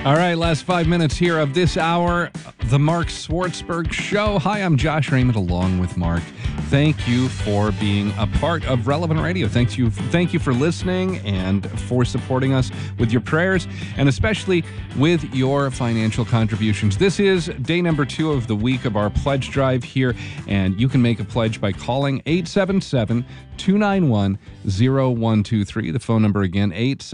All right, last 5 minutes here of this hour, the Mark Swartzberg Show. Hi, I'm Josh Raymond along with Mark. Thank you for being a part of Relevant Radio. Thank you for listening and for supporting us with your prayers and especially with your financial contributions. This is day number 2 of the week of our pledge drive here, and you can make a pledge by calling 877-291-0123. The phone number again,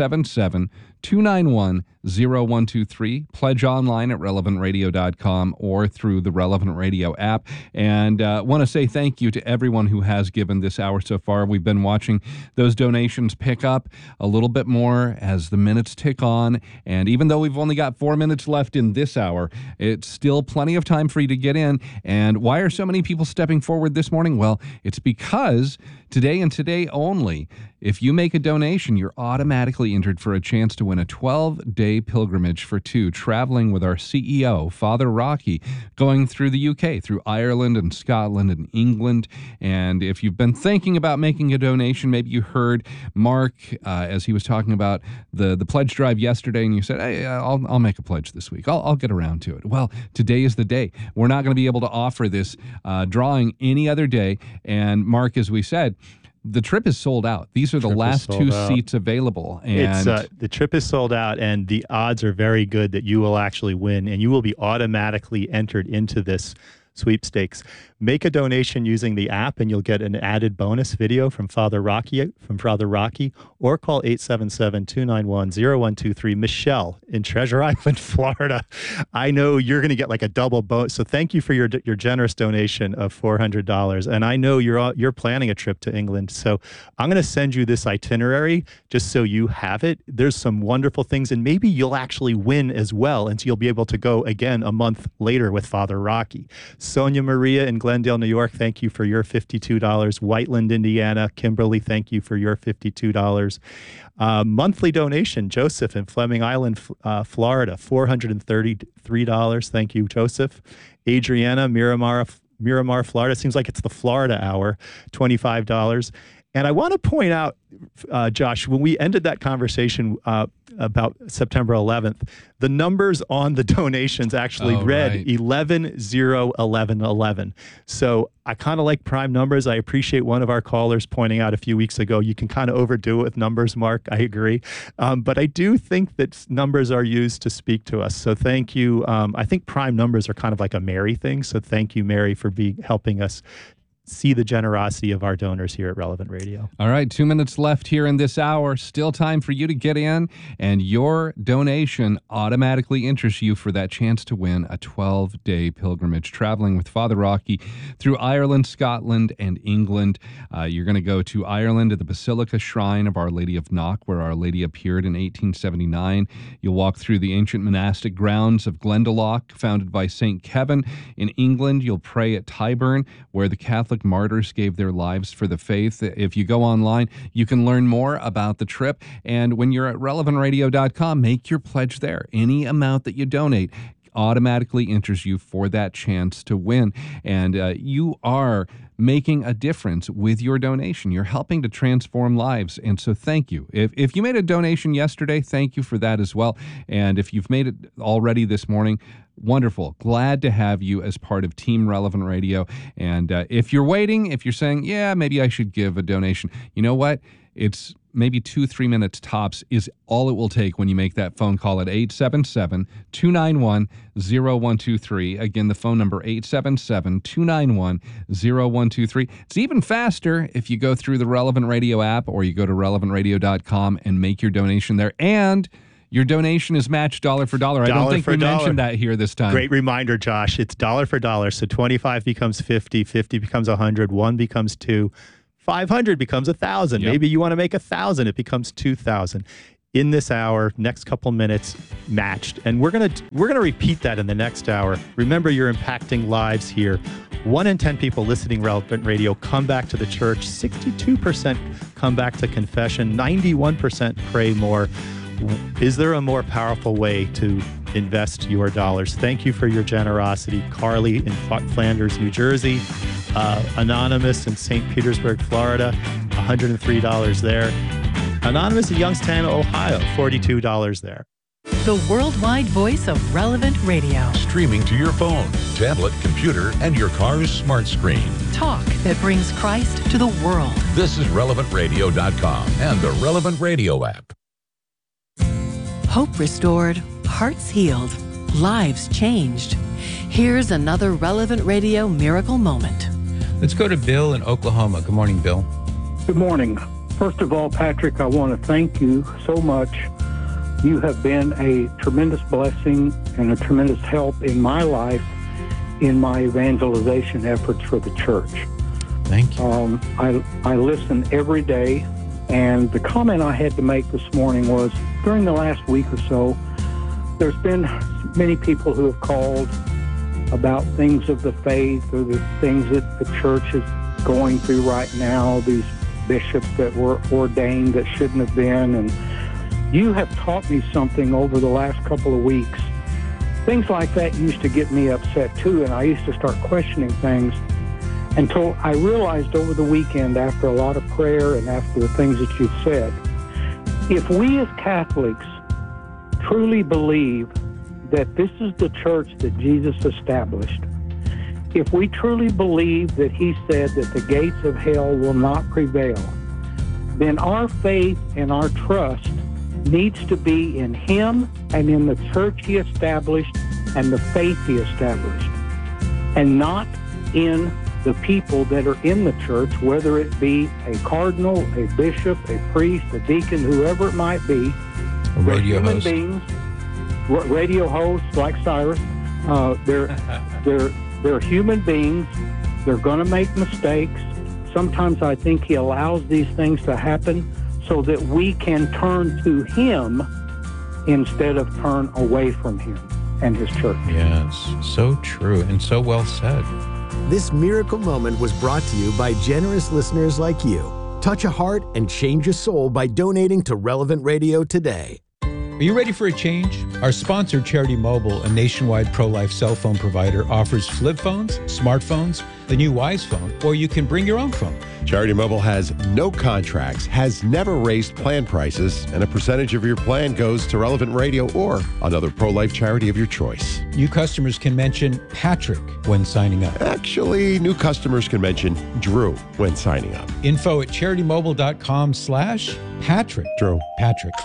877-291-0123. Pledge online at relevantradio.com or through the Relevant Radio app. And want to say thank you to everyone who has given this hour so far. We've been watching those donations pick up a little bit more as the minutes tick on. And even though we've only got 4 minutes left in this hour, it's still plenty of time for you to get in. And why are so many people stepping forward this morning? Well, it's because today and today only, if you make a donation, you're automatically entered for a chance to win a 12-day pilgrimage for 2, traveling with our CEO, Father Rocky, going through the UK, through Ireland and Scotland and England. And if you've been thinking about making a donation, maybe you heard Mark as he was talking about the pledge drive yesterday, and you said, hey, I'll make a pledge this week. I'll get around to it. Well, today is the day. We're not going to be able to offer this drawing any other day. And Mark, as we said, the trip is sold out. These are the last 2 seats available. And the trip is sold out, and the odds are very good that you will actually win, and you will be automatically entered into this sweepstakes. Make a donation using the app, and you'll get an added bonus video from Father Rocky, or call 877-291-0123. Michelle in Treasure Island, Florida. I know you're going to get like a double bonus. So thank you for your generous donation of $400. And I know you're planning a trip to England. So I'm going to send you this itinerary just so you have it. There's some wonderful things, and maybe you'll actually win as well. And so you'll be able to go again a month later with Father Rocky. Sonia Maria in Glendale, New York, thank you for your $52. Whiteland, Indiana. Kimberly, thank you for your $52. Monthly donation, Joseph in Fleming Island, Florida, $433. Thank you, Joseph. Adriana, Miramar, Florida. Seems like it's the Florida hour, $25. And I want to point out, Josh, when we ended that conversation about September 11th, the numbers on the donations actually read 11, 0, 11, 11. So I kind of like prime numbers. I appreciate one of our callers pointing out a few weeks ago, you can kind of overdo it with numbers, Mark. I agree. But I do think that numbers are used to speak to us. So thank you. I think prime numbers are kind of like a Mary thing. So thank you, Mary, for helping us see the generosity of our donors here at Relevant Radio. All right, 2 minutes left here in this hour. Still time for you to get in, and your donation automatically enters you for that chance to win a 12-day pilgrimage, traveling with Father Rocky through Ireland, Scotland, and England. You're going to go to Ireland at the Basilica Shrine of Our Lady of Knock, where Our Lady appeared in 1879. You'll walk through the ancient monastic grounds of Glendalough, founded by St. Kevin. In England, you'll pray at Tyburn, where the Catholic martyrs gave their lives for the faith. If you go online, you can learn more about the trip. And when you're at relevantradio.com, make your pledge there. Any amount that you donate automatically enters you for that chance to win. And you are making a difference with your donation. You're helping to transform lives. And so thank you. If you made a donation yesterday, thank you for that as well. And if you've made it already this morning, wonderful. Glad to have you as part of Team Relevant Radio. And if you're waiting, if you're saying, yeah, maybe I should give a donation, you know what? It's maybe 2-3 minutes tops is all it will take when you make that phone call at 877-291-0123. Again, the phone number 877-291-0123. It's even faster if you go through the Relevant Radio app or you go to relevantradio.com and make your donation there. And your donation is matched dollar for dollar. I don't think we mentioned that here this time. Great reminder, Josh. It's dollar for dollar. So 25 becomes 50, 50 becomes 100, 1 becomes 2, 500 becomes 1,000. Yep. Maybe you want to make 1,000. It becomes 2,000. In this hour, next couple minutes, matched. And we're gonna repeat that in the next hour. Remember, you're impacting lives here. 1 in 10 people listening Relevant Radio come back to the church. 62% come back to confession. 91% pray more. Is there a more powerful way to invest your dollars? Thank you for your generosity. Carly in Flanders, New Jersey. Anonymous in St. Petersburg, Florida, $103 there. Anonymous in Youngstown, Ohio, $42 there. the worldwide voice of Relevant Radio. Streaming to your phone, tablet, computer, and your car's smart screen. Talk that brings Christ to the world. This is RelevantRadio.com and the Relevant Radio app. Hope restored, hearts healed, lives changed. Here's another Relevant Radio miracle moment. Let's go to Bill in Oklahoma. Good morning, Bill. Good morning. First of all, Patrick, I want to thank you so much. You have been a tremendous blessing and a tremendous help in my life in my evangelization efforts for the church. Thank you. I listen every day, and the comment I had to make this morning was, during the last week or so, there's been many people who have called about things of the faith or the things that the church is going through right now, these bishops that were ordained that shouldn't have been. And you have taught me something over the last couple of weeks. Things like that used to get me upset too, and I used to start questioning things until I realized over the weekend, after a lot of prayer and after the things that you've said, if we as Catholics truly believe that this is the church that Jesus established, if we truly believe that he said that the gates of hell will not prevail, then our faith and our trust needs to be in him and in the church he established and the faith he established, and not in the people that are in the church, whether it be a cardinal, a bishop, a priest, a deacon, whoever it might be. A radio human host. Beings, radio hosts like Cyrus. They're human beings. They're going to make mistakes. Sometimes I think he allows these things to happen so that we can turn to him instead of turn away from him and his church. Yes, so true and so well said. This miracle moment was brought to you by generous listeners like you. Touch a heart and change a soul by donating to Relevant Radio today. Are you ready for a change? Our sponsor, Charity Mobile, a nationwide pro-life cell phone provider, offers flip phones, smartphones, the new Wise phone, or you can bring your own phone. Charity Mobile has no contracts, has never raised plan prices, and a percentage of your plan goes to Relevant Radio or another pro-life charity of your choice. New customers can mention Patrick when signing up. Actually, new customers can mention Drew when signing up. Info at CharityMobile.com/Patrick. Drew. Patrick.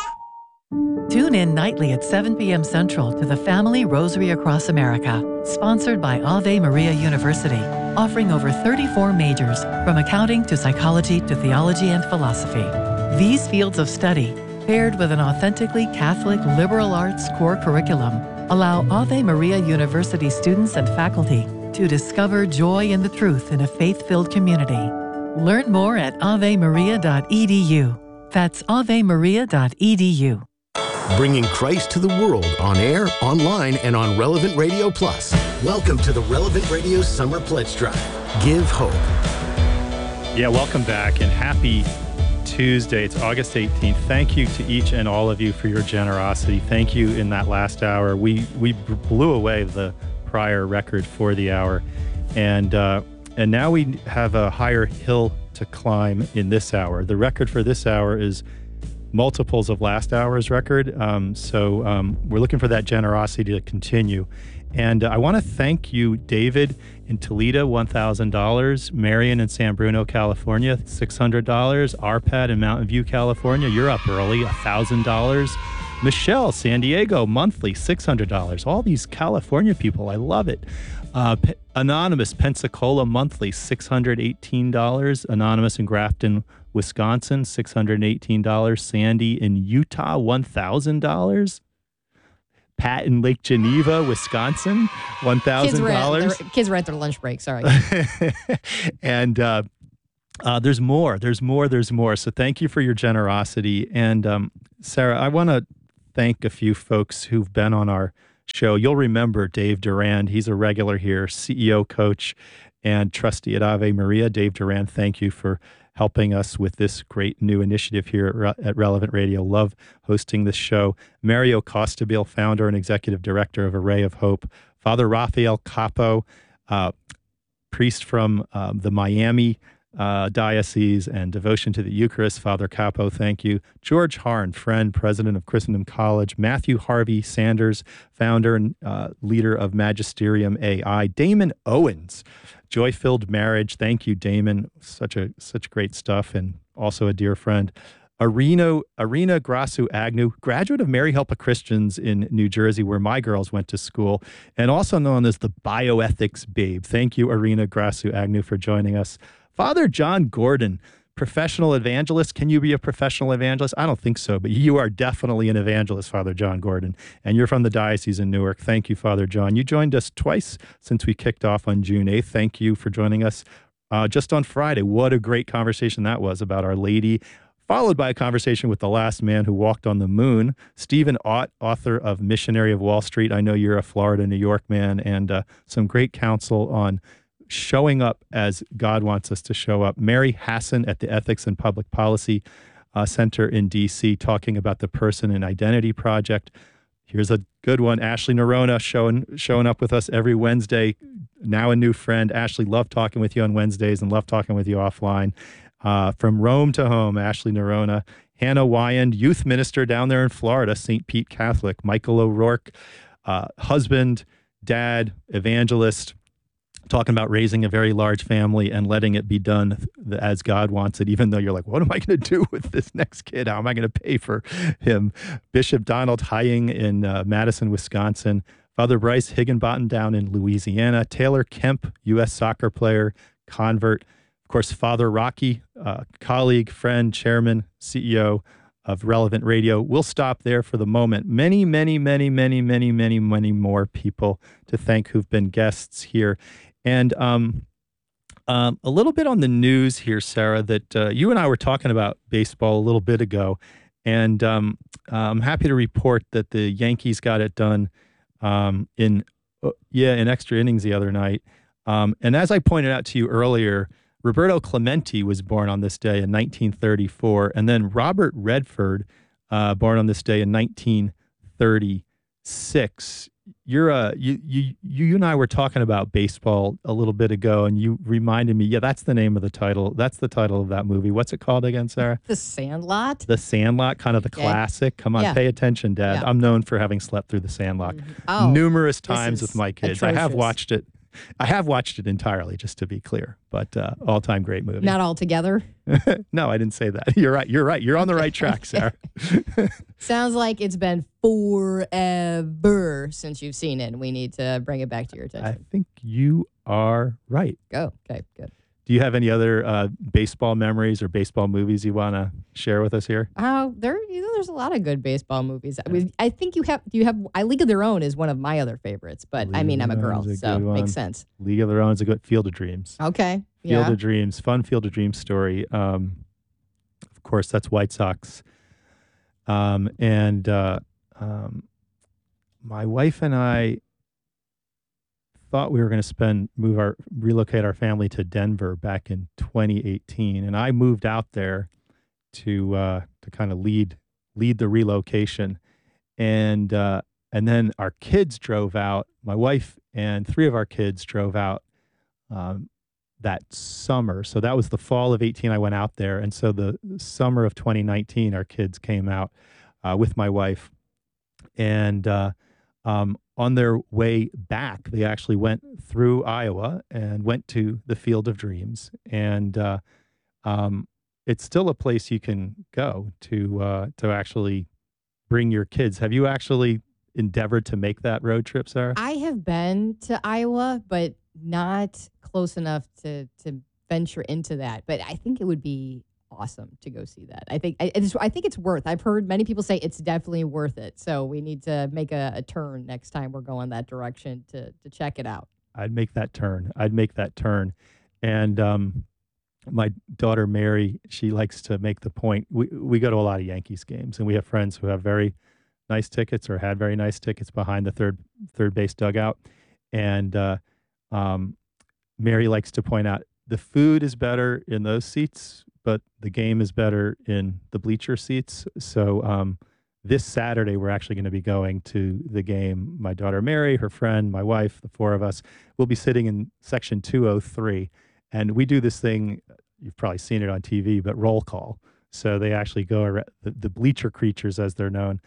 Tune in nightly at 7 p.m. Central to the Family Rosary Across America, sponsored by Ave Maria University, offering over 34 majors, from accounting to psychology to theology and philosophy. These fields of study, paired with an authentically Catholic liberal arts core curriculum, allow Ave Maria University students and faculty to discover joy in the truth in a faith-filled community. Learn more at avemaria.edu. That's avemaria.edu. Bringing Christ to the world on air, online, and on Relevant Radio Plus. Welcome to the Relevant Radio Summer Pledge Drive. Give hope. Yeah, welcome back and happy Tuesday. It's August 18th. Thank you to each and all of you for your generosity. Thank you in that last hour. We blew away the prior record for the hour. And now we have a higher hill to climb in this hour. The record for this hour is multiples of last hour's record. So we're looking for that generosity to continue. And I want to thank you, David in Toledo, $1,000. Marion in San Bruno, California, $600. Arpad in Mountain View, California, you're up early, $1,000. Michelle, San Diego, monthly, $600. All these California people, I love it. Anonymous, Pensacola, monthly, $618. Anonymous in Grafton, Wisconsin, $618. Sandy in Utah, $1,000. Pat in Lake Geneva, Wisconsin, $1,000. Kids were at their lunch break, sorry. And there's more. So thank you for your generosity. And Sarah, I want to thank a few folks who've been on our show. You'll remember Dave Durand. He's a regular here, CEO, coach, and trustee at Ave Maria. Dave Durand, thank you for helping us with this great new initiative here at Relevant Radio. Love hosting this show. Mario Costabile, founder and executive director of Array of Hope. Father Rafael Capo, priest from the Miami Diocese and Devotion to the Eucharist. Father Capo, thank you. George Harn, friend, president of Christendom College. Matthew Harvey Sanders, founder and leader of Magisterium AI. Damon Owens, Joy-Filled Marriage. Thank you, Damon. Such great stuff, and also a dear friend. Arena Grasu Agnew, graduate of Mary Help of Christians in New Jersey, where my girls went to school, and also known as the bioethics babe. Thank you, Arena Grasu Agnew, for joining us. Father John Gordon, professional evangelist. Can you be a professional evangelist? I don't think so, but you are definitely an evangelist, Father John Gordon, and you're from the Diocese in Newark. Thank you, Father John. You joined us twice since we kicked off on June 8th. Thank you for joining us just on Friday. What a great conversation that was about Our Lady, followed by a conversation with the last man who walked on the moon, Stephen Ott, author of Missionary of Wall Street. I know you're a Florida, New York man, and some great counsel on showing up as God wants us to show up. Mary Hassan at the Ethics and Public Policy Center in D.C. talking about the Person and Identity Project. Here's a good one. Ashley Nerona showing up with us every Wednesday. Now a new friend. Ashley, love talking with you on Wednesdays and love talking with you offline. From Rome to Home, Ashley Nerona. Hannah Wyand, youth minister down there in Florida, St. Pete Catholic. Michael O'Rourke, husband, dad, evangelist, talking about raising a very large family and letting it be done as God wants it, even though you're like, what am I going to do with this next kid? How am I going to pay for him? Bishop Donald Hying in Madison, Wisconsin. Father Bryce Higginbottom down in Louisiana. Taylor Kemp, U.S. soccer player, convert. Of course, Father Rocky, colleague, friend, chairman, CEO of Relevant Radio. We'll stop there for the moment. Many more people to thank who've been guests here. And a little bit on the news here, Sarah, that you and I were talking about baseball a little bit ago. And I'm happy to report that the Yankees got it done in extra innings the other night. And as I pointed out to you earlier, Roberto Clemente was born on this day in 1934, and then Robert Redford, born on this day in 1936. You and I were talking about baseball a little bit ago, and you reminded me, yeah, that's the name of the title. That's the title of that movie. What's it called again, Sarah? The Sandlot. The Sandlot, kind of the classic. Come on, pay attention, Dad. Yeah. I'm known for having slept through The Sandlot numerous times with my kids. Atrocious. I have watched it entirely, just to be clear, but all-time great movie. Not all together? No, I didn't say that. You're right. You're on the right track, Sarah. Sounds like it's been forever since you've seen it, and we need to bring it back to your attention. I think you are right. Go. Okay, good. Do you have any other baseball memories or baseball movies you want to share with us here? There's a lot of good baseball movies. I think you have League of Their Own is one of my other favorites, but I'm a girl, so it makes sense. League of Their Own is a good. Field of Dreams. Okay. Field of Dreams, fun Field of Dreams story. Of course, that's White Sox. My wife and I thought we were going to relocate our family to Denver back in 2018, and I moved out there to kind of lead the relocation, and then our kids drove out. My wife and 3 of our kids drove out that summer. So that was the fall of 18. I went out there, and so the summer of 2019, our kids came out with my wife, and on their way back, they actually went through Iowa and went to the Field of Dreams. And it's still a place you can go to actually bring your kids. Have you actually endeavored to make that road trip, Sarah? I have been to Iowa, but not close enough to venture into that. But I think it would be awesome to go see that. I think it's worth. I've heard many people say it's definitely worth it. So we need to make a turn next time we're going that direction to check it out. I'd make that turn. And my daughter Mary, she likes to make the point. We go to a lot of Yankees games, and we have friends who have very nice tickets or had very nice tickets behind the third base dugout. And Mary likes to point out the food is better in those seats, but the game is better in the bleacher seats. So this Saturday, we're actually going to be going to the game. My daughter Mary, her friend, my wife, the 4 of us will be sitting in section 203. And we do this thing you've probably seen it on TV, but roll call. So they actually go around, the bleacher creatures, as they're known,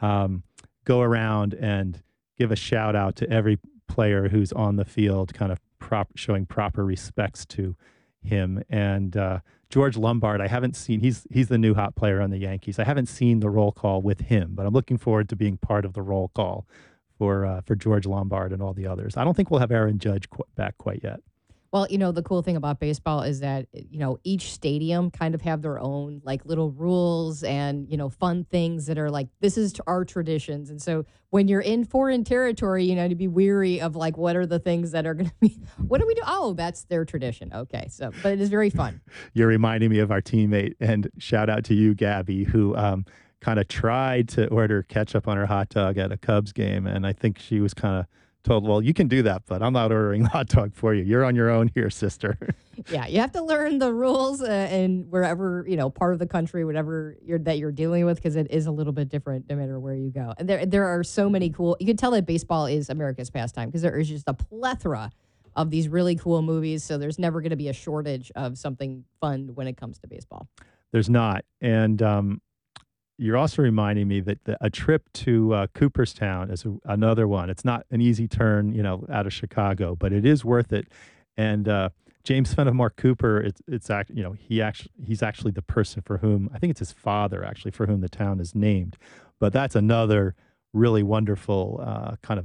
go around and give a shout out to every player who's on the field, kind of showing proper respects to him. And George Lombard, I haven't seen, he's the new hot player on the Yankees. I haven't seen the roll call with him, but I'm looking forward to being part of the roll call for George Lombard and all the others. I don't think we'll have Aaron Judge back quite yet. Well, the cool thing about baseball is that, each stadium kind of have their own like little rules and, fun things that are like, this is our traditions. And so when you're in foreign territory, to be weary of like, what are the things that are going to be, what do we do? Oh, that's their tradition. Okay. So, but it is very fun. You're reminding me of our teammate, and shout out to you, Gabby, who kind of tried to order ketchup on her hot dog at a Cubs game. And I think she was kind of told, well, you can do that, but I'm not ordering the hot dog for you. You're on your own here, sister. Yeah, you have to learn the rules in wherever, part of the country, whatever that you're dealing with, because it is a little bit different no matter where you go. And there are so many cool, you can tell that baseball is America's pastime because there is just a plethora of these really cool movies. So there's never going to be a shortage of something fun when it comes to baseball. There's not. And you're also reminding me that a trip to Cooperstown is another one. It's not an easy turn, out of Chicago, but it is worth it. And James Fenimore Cooper, he's actually the person for whom, I think it's his father actually, for whom the town is named. But that's another really wonderful kind of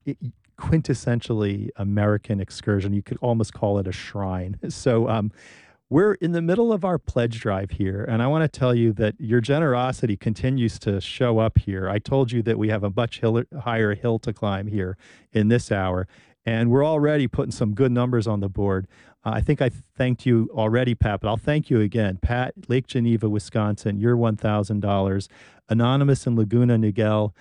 quintessentially American excursion. You could almost call it a shrine. So we're in the middle of our pledge drive here, and I want to tell you that your generosity continues to show up here. I told you that we have a much higher hill to climb here in this hour, and we're already putting some good numbers on the board. I think I thanked you already, Pat, but I'll thank you again. Pat, Lake Geneva, Wisconsin, you're $1,000. Anonymous in Laguna Niguel,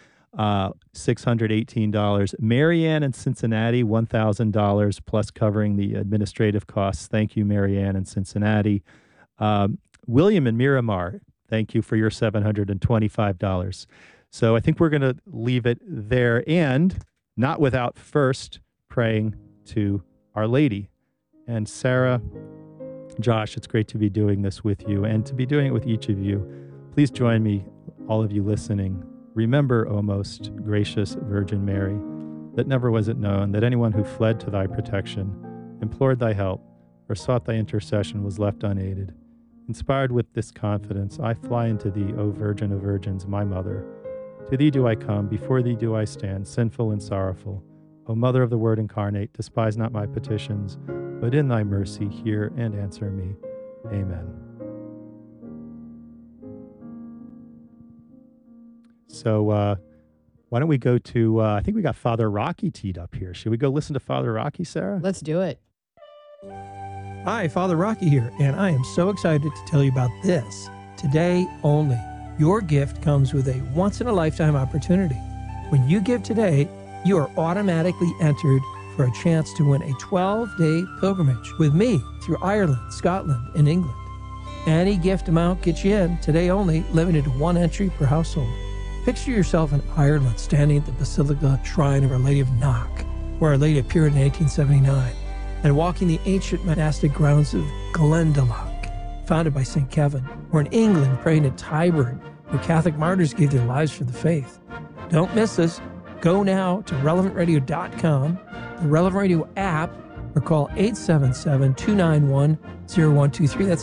$618. Marianne in Cincinnati, $1,000 plus covering the administrative costs. Thank you, Marianne in Cincinnati. William in Miramar, thank you for your $725. So I think we're going to leave it there, and not without first praying to Our Lady. And Sarah, Josh, it's great to be doing this with you and to be doing it with each of you. Please join me, all of you listening. Remember, O most gracious Virgin Mary, that never was it known that anyone who fled to thy protection, implored thy help, or sought thy intercession was left unaided. Inspired with this confidence, I fly unto thee, O Virgin of Virgins, my mother. To thee do I come, before thee do I stand, sinful and sorrowful. O Mother of the Word incarnate, despise not my petitions, but in thy mercy hear and answer me. Amen. So why don't we go to, I think we got Father Rocky teed up here. Should we go listen to Father Rocky, Sarah? Let's do it. Hi, Father Rocky here, and I am so excited to tell you about this. Today only. Your gift comes with a once-in-a-lifetime opportunity. When you give today, you are automatically entered for a chance to win a 12-day pilgrimage with me through Ireland, Scotland, and England. Any gift amount gets you in, today only, limited to one entry per household. Picture yourself in Ireland standing at the Basilica Shrine of Our Lady of Knock, where Our Lady appeared in 1879, and walking the ancient monastic grounds of Glendalough, founded by St. Kevin, or in England praying at Tyburn, where Catholic martyrs gave their lives for the faith. Don't miss this. Go now to relevantradio.com, the Relevant Radio app, or call 877-291-0123. That's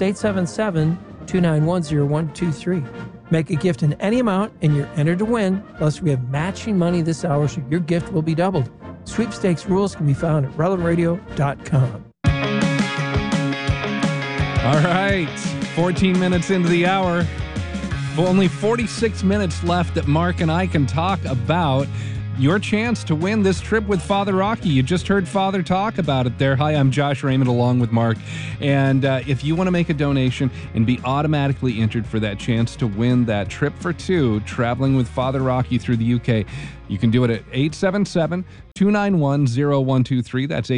877-291-0123. Make a gift in any amount and you're entered to win. Plus, we have matching money this hour, so your gift will be doubled. Sweepstakes rules can be found at relevantradio.com. All right, 14 minutes into the hour. Only 46 minutes left that Mark and I can talk about your chance to win this trip with Father Rocky. You just heard Father talk about it there. Hi, I'm Josh Raymond along with Mark. And if you want to make a donation and be automatically entered for that chance to win that trip for two, traveling with Father Rocky through the UK, you can do it at 877-291-0123. That's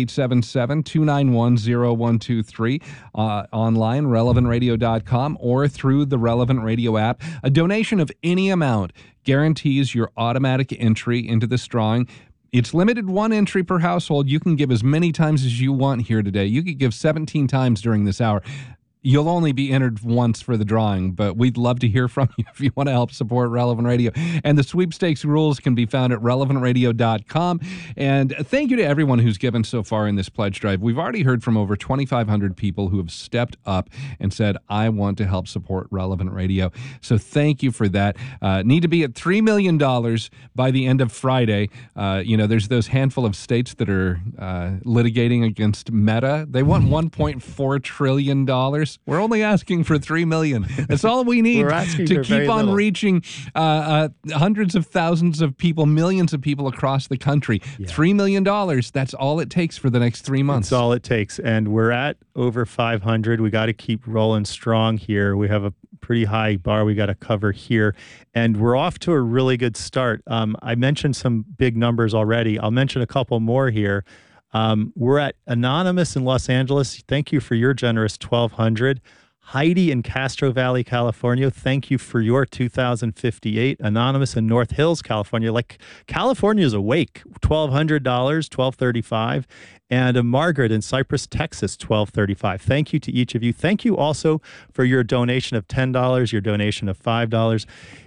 877-291-0123. Online, relevantradio.com, or through the Relevant Radio app. A donation of any amount guarantees your automatic entry into this drawing. It's limited one entry per household. You can give as many times as you want here today. You could give 17 times during this hour. You'll only be entered once for the drawing, but we'd love to hear from you if you want to help support Relevant Radio. And the sweepstakes rules can be found at relevantradio.com. And thank you to everyone who's given so far in this pledge drive. We've already heard from over 2,500 people who have stepped up and said, I want to help support Relevant Radio. So thank you for that. Need to be at $3 million by the end of Friday. There's those handful of states that are litigating against Meta. They want $1.4 trillion. We're only asking for $3 million. That's all we need to keep on reaching hundreds of thousands of people, millions of people across the country. Yeah. $3 million, that's all it takes for the next 3 months. That's all it takes. And we're at over 500. We got to keep rolling strong here. We have a pretty high bar we got to cover here. And we're off to a really good start. I mentioned some big numbers already. I'll mention a couple more here. We're at Anonymous in Los Angeles. Thank you for your generous $1,200. Heidi in Castro Valley, California. Thank you for your $2,058. Anonymous in North Hills, California. Like, California's awake. $1,200, $1,235. And Margaret in Cypress, Texas, $1,235. Thank you to each of you. Thank you also for your donation of $10, your donation of $5.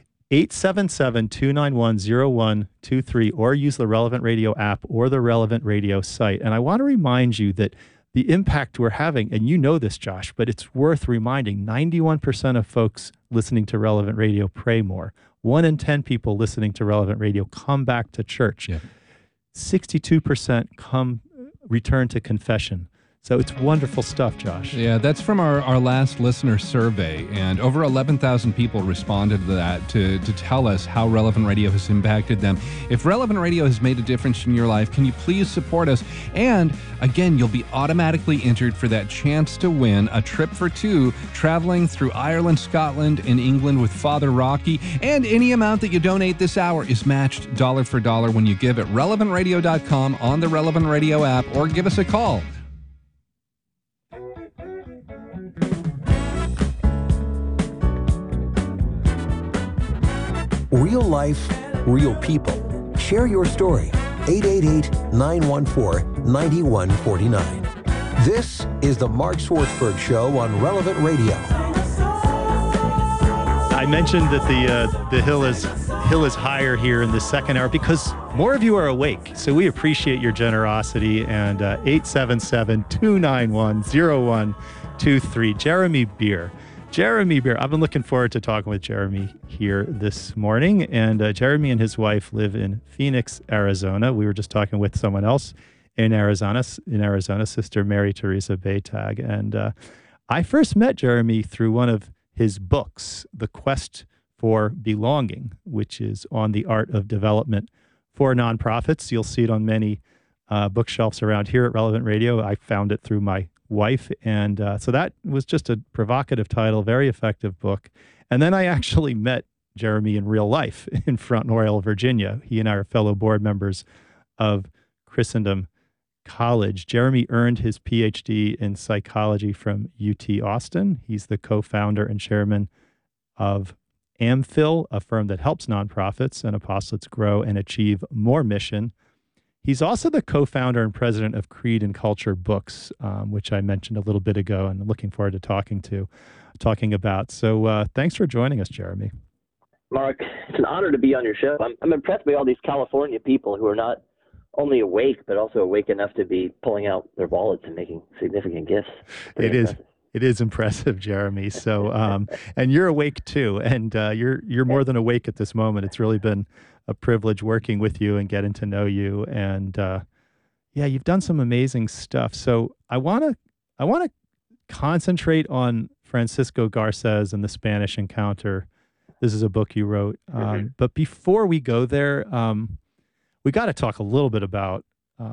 877-291-0123, or use the Relevant Radio app or the Relevant Radio site. And I want to remind you that the impact we're having, and you know this, Josh, but it's worth reminding, 91% of folks listening to Relevant Radio pray more. 1 in 10 people listening to Relevant Radio come back to church. Yeah. 62% return to confession. So it's wonderful stuff, Josh. Yeah, that's from our last listener survey, and over 11,000 people responded to that to tell us how Relevant Radio has impacted them. If Relevant Radio has made a difference in your life, can you please support us? And again, you'll be automatically entered for that chance to win a trip for 2 traveling through Ireland, Scotland, and England with Father Rocky. And any amount that you donate this hour is matched dollar for dollar when you give at relevantradio.com, on the Relevant Radio app, or give us a call. Real life, real people. Share your story. 888-914-9149. This is the Mark Swartzberg Show on Relevant Radio. I mentioned that the hill is higher here in the second hour because more of you are awake. So we appreciate your generosity. And 877-291-0123. Jeremy Beer. I've been looking forward to talking with Jeremy here this morning. And Jeremy and his wife live in Phoenix, Arizona. We were just talking with someone else in Arizona, Sister Mary Teresa Baytag. And I first met Jeremy through one of his books, The Quest for Belonging, which is on the art of development for nonprofits. You'll see it on many bookshelves around here at Relevant Radio. I found it through my wife. And so that was just a provocative title, very effective book. And then I actually met Jeremy in real life in Front Royal, Virginia. He and I are fellow board members of Christendom College. Jeremy earned his PhD in psychology from UT Austin. He's the co-founder and chairman of AmPhil, a firm that helps nonprofits and apostolates grow and achieve more mission. He's also the co-founder and president of Creed and Culture Books, which I mentioned a little bit ago, and I'm looking forward to talking about. So thanks for joining us, Jeremy. Mark, it's an honor to be on your show. I'm impressed by all these California people who are not only awake, but also awake enough to be pulling out their wallets and making significant gifts. It is impressive, Jeremy. So, and you're awake too, and you're more than awake at this moment. It's really been a privilege working with you and getting to know you. And you've done some amazing stuff. So I want to concentrate on Francisco Garces and the Spanish Encounter. This is a book you wrote. But before we go there, we got to talk a little bit about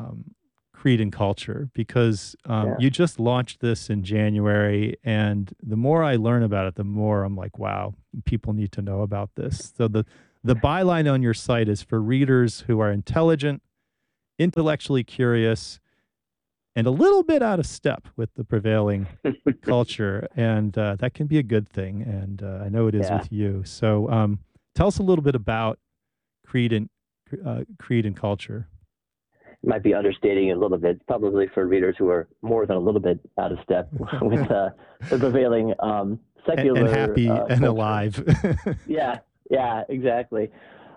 Creed and Culture, because you just launched this in January, and the more I learn about it, the more I'm like, wow, people need to know about this. So the byline on your site is for readers who are intelligent, intellectually curious, and a little bit out of step with the prevailing culture, and that can be a good thing, and I know it is with you. So tell us a little bit about Creed and Culture. might be understating it a little bit, probably for readers who are more than a little bit out of step with the prevailing secular and happy and culture. alive. Yeah, exactly.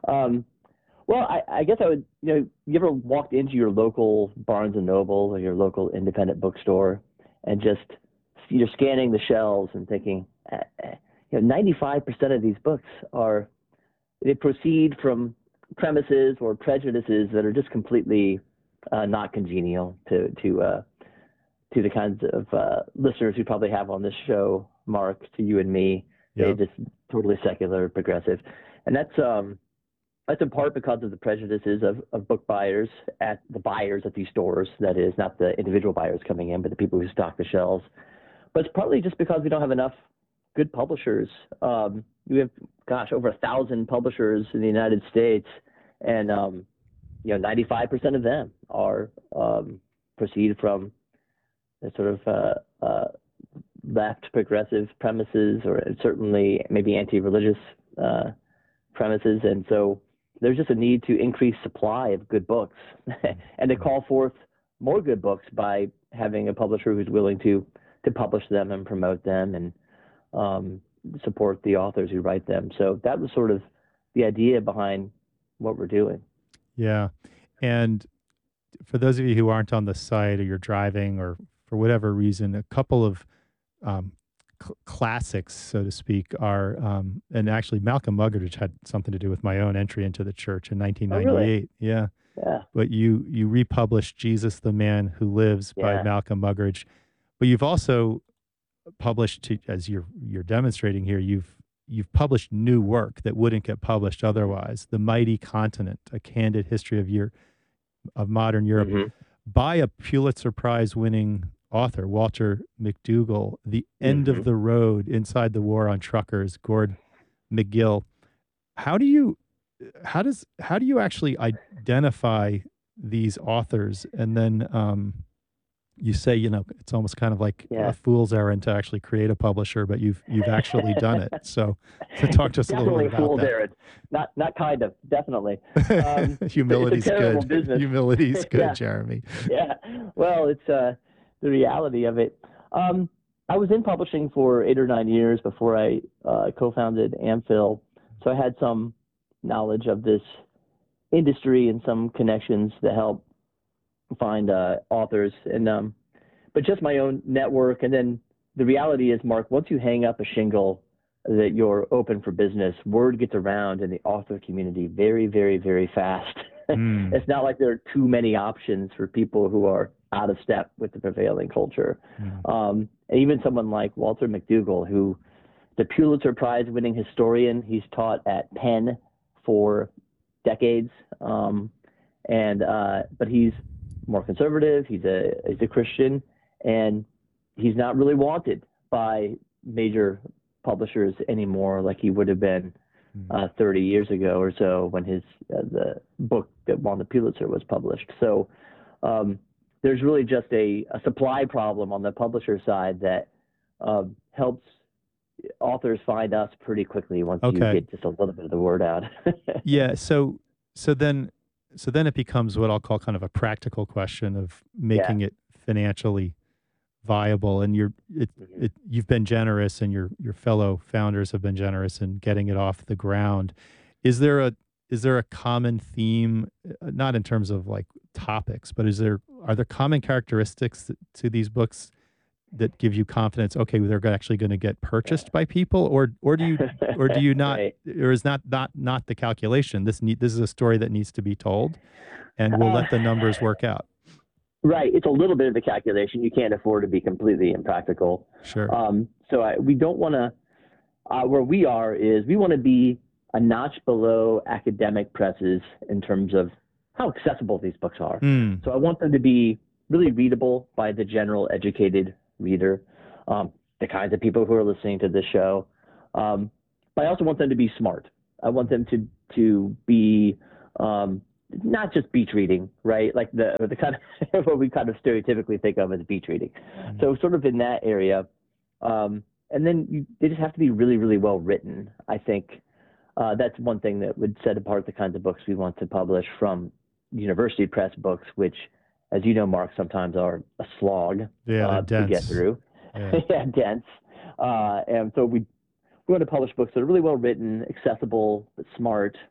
Well, I guess I would, you ever walked into your local Barnes and Noble or your local independent bookstore and just, you're scanning the shelves and thinking, 95% of these books they proceed from premises or prejudices that are just completely not congenial to the kinds of listeners we probably have on this show, Mark, to you and me. Yep. They're just totally secular, progressive. And that's in part because of the prejudices of book buyers the buyers at these stores, that is, not the individual buyers coming in, but the people who stock the shelves. But it's partly just because we don't have enough good publishers. We have, over 1,000 publishers in the United States, and 95% of them are proceed from a sort of left progressive premises, or certainly maybe anti-religious premises, and so there's just a need to increase supply of good books and to call forth more good books by having a publisher who's willing to publish them and promote them and support the authors who write them. So that was sort of the idea behind what we're doing. Yeah. And for those of you who aren't on the site, or you're driving, or for whatever reason, a couple of classics, so to speak, are, and actually Malcolm Muggeridge had something to do with my own entry into the church in 1998. Oh, really? Yeah. Yeah. But you republished Jesus the Man Who Lives by Malcolm Muggeridge. But you've also published, as you're demonstrating here, you've published new work that wouldn't get published otherwise. The Mighty Continent, A Candid History of Modern Europe, by a Pulitzer Prize winning author, Walter McDougall. The End of the Road, Inside the War on Truckers, Gord McGill. How do you actually identify these authors? And then you say, it's almost kind of like a fool's errand to actually create a publisher, but you've actually done it. So talk to us a little bit about fool's that. Errand. Not kind of, definitely. Humility's it's a terrible good. Business. Humility's good, Yeah. Jeremy. Yeah. Well, it's the reality of it. I was in publishing for 8 or 9 years before I co-founded Amphil, so I had some knowledge of this industry and some connections to help find authors, and but just my own network. And then the reality is, Mark, once you hang up a shingle that you're open for business, word gets around in the author community very, very, very fast. It's not like there are too many options for people who are out of step with the prevailing culture. And even someone like Walter McDougall, who the Pulitzer Prize winning historian, he's taught at Penn for decades, but he's more conservative. He's a Christian, and he's not really wanted by major publishers anymore like he would have been 30 years ago or so when the book that won the Pulitzer was published. So there's really just a supply problem on the publisher side that helps authors find us pretty quickly once you get just a little bit of the word out. Yeah. So then it becomes what I'll call kind of a practical question of making it financially viable. And you've been generous, and your fellow founders have been generous in getting it off the ground. Is there a common theme, not in terms of like topics, but are there common characteristics to these books that give you confidence? Okay, they're actually going to get purchased by people, or do you not, Right. or is not the calculation? This is a story that needs to be told, and we'll let the numbers work out. Right. It's a little bit of a calculation. You can't afford to be completely impractical. Sure. So we don't want to, where we want to be a notch below academic presses in terms of how accessible these books are. So I want them to be really readable by the general educated reader, the kinds of people who are listening to this show. But I also want them to be smart. I want them to be not just beach reading, right? Like the kind of what we kind of stereotypically think of as beach reading. So sort of in that area. And then they just have to be really, really well written. I think that's one thing that would set apart the kinds of books we want to publish from university press books, which, as you know, Mark, sometimes are a slog Yeah, to get through. Yeah. Yeah, dense. And so we want to publish books that are really well written, accessible, but smart,